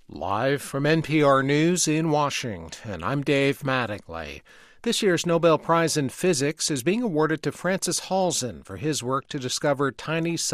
Live from NPR News in Washington, I'm Dave Mattingly. This year's Nobel Prize in Physics is being awarded to Francis Halzen for his work to discover tiny